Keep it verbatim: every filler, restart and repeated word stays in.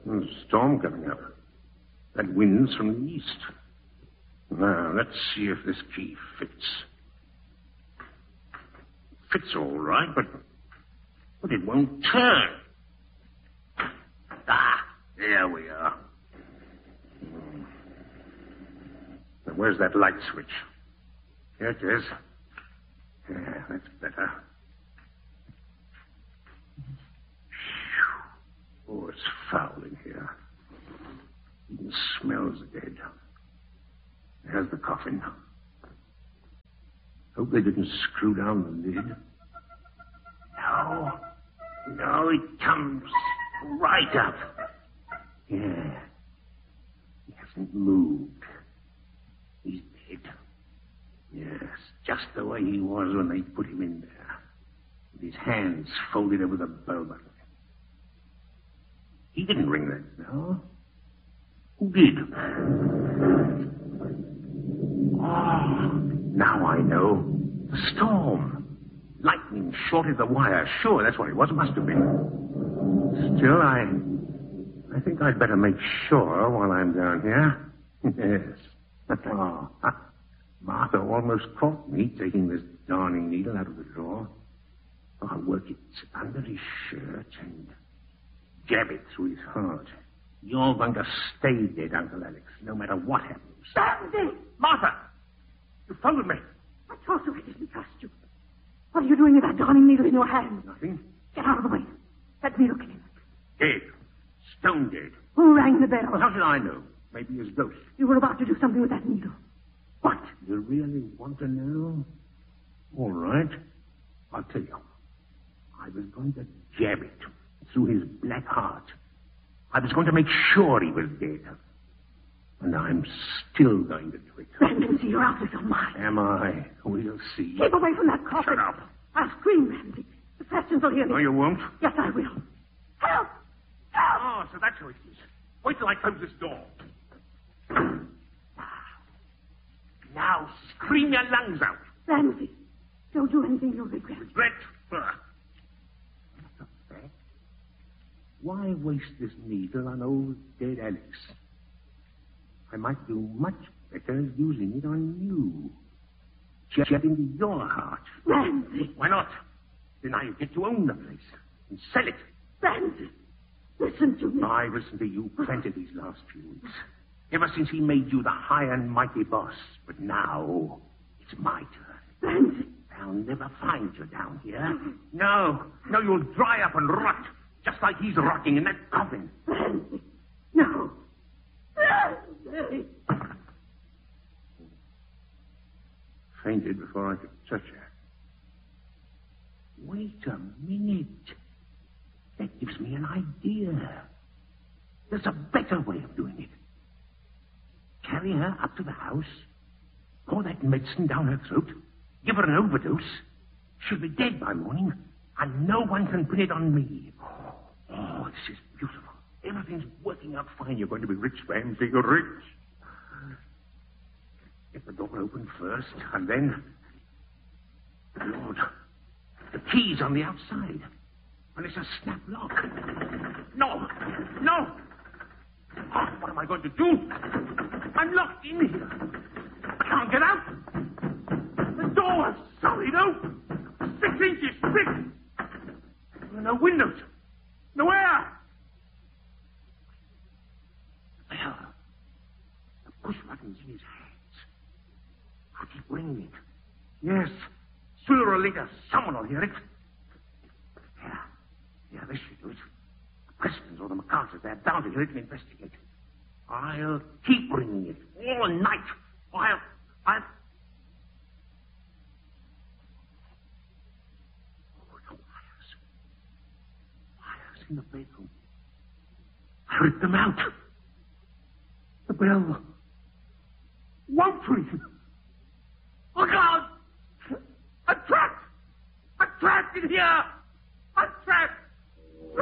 There's a storm coming up. That wind's from the east. Now, let's see if this key fits. Fits all right, but, but it won't turn. Ah, there we are. Now, where's that light switch? Here it is. Yeah, that's better. Oh, it's foul in here. Even smells dead. There's the coffin. Hope they didn't screw down the lid. No. No, it comes right up. Yeah. He hasn't moved. He's dead. Yes, just the way he was when they put him in there. With his hands folded over the bell button. He didn't ring that bell. Who did? Oh, now I know. The storm. Lightning shorted the wire. Sure, that's what it was. It must have been. Still, I... I think I'd better make sure while I'm down here. Yes. Oh, Martha almost caught me taking this darning needle out of the drawer. Oh, I'll work it under his shirt and jab it through his heart. You're going to stay dead, Uncle Alex, no matter what happens. Sandy! Martha! You followed me. I told you I didn't trust you. What are you doing with that darning needle in your hand? Nothing. Get out of the way. Let me look at him. Dead. Stone dead. Who rang the bell? Well, how should I know? Maybe his ghost. You were about to do something with that needle. What? You really want to know? All right. I'll tell you. I was going to jab it through his black heart. I was going to make sure he was dead. And I'm still going to do it. Ramsey, you're out of your mind. Am I? We'll see. Keep away from that coffin. Shut up. I'll scream, Ramsey. The Prestons will hear me. No, you won't. Yes, I will. Help! Help! Oh, so that's how it is. Wait till I close this door. Now scream your lungs out. Ramsey, don't do anything you'll regret. Regret? Why waste this needle on old dead Alex? I might do much better using it on you. Jab into your heart. Ramsey! Why not? Then I get to own the place and sell it. Ramsey, listen to me. I've listened to you plenty these last few weeks. Ever since he made you the high and mighty boss. But now, it's my turn. Ramsey. They'll never find you down here. No, no, you'll dry up and rot. Just like he's rotting in that coffin. Ramsey, no. Ramsey. Fainted before I could touch her. Wait a minute. That gives me an idea. There's a better way of doing it. Carry her up to the house, pour that medicine down her throat, give her an overdose. She'll be dead by morning, and no one can pin it on me. Oh, this is beautiful. Everything's working out fine. You're going to be rich, Ramsey. You're rich. Get the door open first, and then... Lord, the key's on the outside. And it's a snap lock. No! No! Oh, what am I going to do? I'm locked in here. I can't get out. The door's solid open. Six inches thick. There are no windows. No air. Well, the push button's in his hands. I'll keep ringing it. Yes. Sooner or later, someone will hear it. Yeah. Yeah, this should do it. The Prestons or the MacArthurs, they're bound to hear it and investigate. I'll keep ringing it all night. I'll... I'll... Oh, the wires. Wires in the bedroom. I ripped them out. The bell won't ring. Oh, God! I'm trapped! I'm trapped in here! I'm trapped!